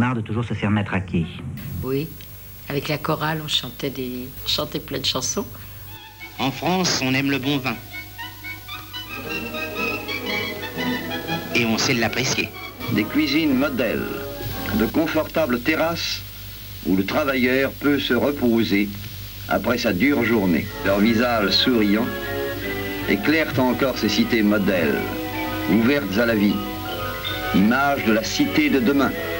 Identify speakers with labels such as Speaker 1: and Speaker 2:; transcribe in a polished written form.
Speaker 1: marre de toujours se faire matraquer.
Speaker 2: Oui, avec la chorale, on chantait plein de chansons.
Speaker 3: En France, on aime le bon vin. Et on sait l'apprécier.
Speaker 4: Des cuisines modèles, de confortables terrasses où le travailleur peut se reposer après sa dure journée. Leurs visages souriants éclairent encore ces cités modèles, ouvertes à la vie, image de la cité de demain.